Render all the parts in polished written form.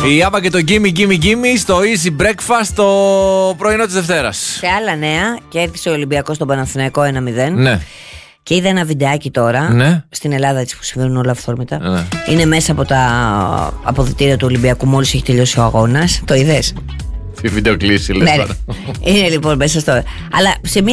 Η Άπα και το Gimme στο Easy Breakfast το πρωινό της Δευτέρας. Σε άλλα νέα, κέρδισε ο Ολυμπιακός στον Παναθηναϊκό 1-0. Ναι. Και είδα ένα βιντεάκι τώρα, ναι, στην Ελλάδα, έτσι που συμβαίνουν όλα αυθόρμητα. Ναι. Είναι μέσα από τα αποδυτήρια του Ολυμπιακού μόλις έχει τελειώσει ο αγώνας. Το είδες? Τη βιντεοκλήση, λες τώρα. Είναι λοιπόν μέσα στο. Αλλά σε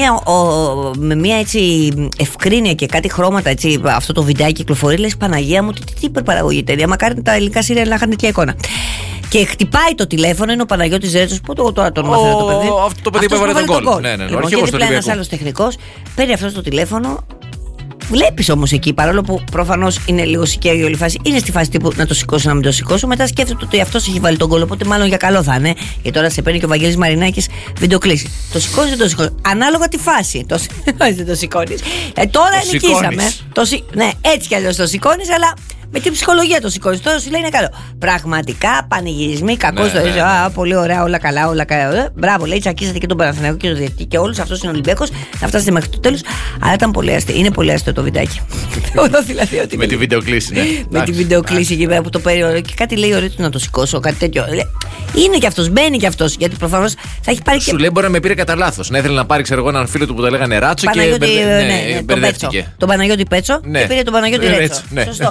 με μια έτσι ευκρίνεια και κάτι χρώματα, έτσι, αυτό το βιντεάκι κυκλοφορεί. Λες, Παναγία μου, τι υπερπαραγωγή ταινία. Μακάρι τα ελληνικά σύρια να είχαν τέτοια εικόνα. Και χτυπάει το τηλέφωνο, είναι ο Παναγιώτης Ρέτσος. Πού τώρα τον μαθαίνω το παιδί. Αυτό το παιδί που έβαλε τον γκολ. Ναι, λοιπόν, και δίπλα ένας άλλος τεχνικός. Παίρνει αυτό το τηλέφωνο. Βλέπεις όμως εκεί, παρόλο που προφανώς είναι λίγο σικέρι όλη η φάση, είναι στη φάση τύπου να το σηκώσω, να μην το σηκώσω. Μετά σκέφτεται ότι αυτός έχει βάλει τον κόλλο, οπότε μάλλον για καλό θα είναι. Και τώρα σε παίρνει και ο Βαγγέλης Μαρινάκης βιντεοκλήση. Το σηκώνει, δεν το σηκώνει. Ανάλογα τη φάση. Δεν το σηκώνει. Τώρα νικήσαμε. Ναι, έτσι κι αλλιώς το σηκώνει, αλλά με την ψυχολογία το σηκώνει. Τώρα σου λέει είναι καλό. Πραγματικά πανηγυρισμοί, κακό το έζησε. Πολύ ωραία, όλα καλά, όλα καλά. Μπράβο, λέει, τσακίσατε και τον Παναθηναϊκό και τον Διαιτητή και όλους. Αυτός είναι Ολυμπιακός. Να φτάσετε μέχρι το τέλος. Αλλά ήταν πολύ αστείο. Είναι πολύ αστείο το βιντεάκι. Δηλαδή, με τη βιντεοκλήση, ναι. Με τη βιντεοκλήση εκεί πέρα που το παίρνει και κάτι λέει ωραίο να το σηκώσω, κάτι τέτοιο. Είναι κι αυτός, μπαίνει κι αυτός. Γιατί προφανώς θα έχει πάρει. Σου λέει μπορεί να με πήρε κατά λάθος. Να ήθελε να πάρει, ξέρω εγώ, έναν φίλο του που το λέγανε Ράτσο και μπερδεύτηκε. Τον Παναγιώτη Πέτσο και πήρε τον Παναγιώτη Ρέτσο.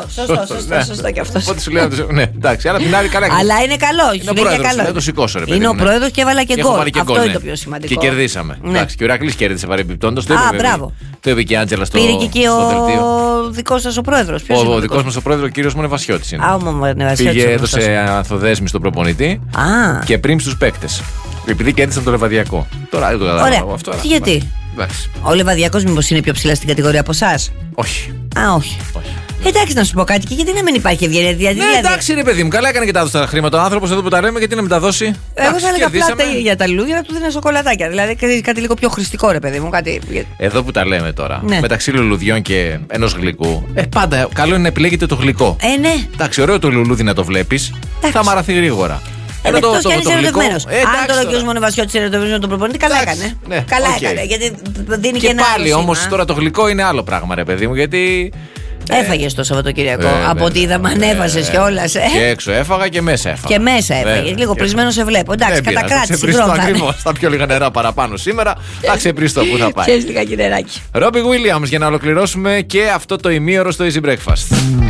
Σωστό κι αυτό. Οπότε σου λέει, ναι, εντάξει, αλλά την άλλη καλά. Αλλά είναι καλό. Δεν το σηκώσω, ρε παιδί. Είναι ο πρόεδρος και έβαλα και γκολ. Αυτό είναι το πιο σημαντικό. Και κερδίσαμε. Εντάξει, και ο Ηρακλής κέρδισε παρεμπιπτόντως. Μπράβο. Το είπε και η Άντζελα στο δελτίο. Πήρε και ο δικός σας ο πρόεδρος. Ο δικός μας ο πρόεδρος, ο κύριος Μονεβασιώτης είναι. Πήγε, έδωσε ανθοδέσμη στον προπονητή και πριν στους παίκτες. Επειδή κέρδισαν το Λεβαδιακό. Τώρα δεν το καταλαβαίνω αυτό. Γιατί? Ο Λεβαδιακός μήπως είναι πιο ψηλά στην κατηγορία από εσάς? Όχι. Όχι. Εντάξει, να σου πω κάτι, και γιατί να μην υπάρχει ευγένεια. Ναι, εντάξει, ρε παιδί μου, καλά έκανε και τα έδωσε τα χρήματα. Ο άνθρωπος εδώ που τα λέμε, γιατί να μην τα δώσει. Εγώ θα έλεγα πλάτα για τα λουλούδια να του δίνει σοκολατάκια. Δηλαδή κάτι λίγο πιο χρηστικό, ρε παιδί μου. Εδώ που τα λέμε τώρα, μεταξύ λουλουδιών και ενός γλυκού, πάντα καλό είναι να επιλέγετε το γλυκό. Ναι. Εντάξει, ωραίο το λουλούδι να το βλέπεις, θα μαραθεί γρήγορα. Εκτός κι αν είσαι ερωτευμένος. Αν τώρα ο κ. Μονεβασιώτης είναι ερωτευμένος με τον προπονητή, καλά έκανε. Καλά έκανε. Γιατί δίνει και ένα άλλο. Πάλι όμως τώρα το γλυκό είναι άλλο πράγμα, ρε παιδί μου, γιατί. Έφαγες το Σαββατοκυριακό. Από ό,τι είδαμε, ανέβασες κιόλας. Και έξω έφαγα και μέσα έφαγα. Και μέσα έφαγες. Λίγο πρισμένο σε βλέπω. Εντάξει, κατακράτηση. Ακριβώς. Θα πιω λίγα νερά παραπάνω σήμερα. Θα ξεπριστώ που θα πάει. Ξέρεις λίγα νεράκι. Ρόμπι Williams για να ολοκληρώσουμε και αυτό το ημίωρο στο Easy Breakfast.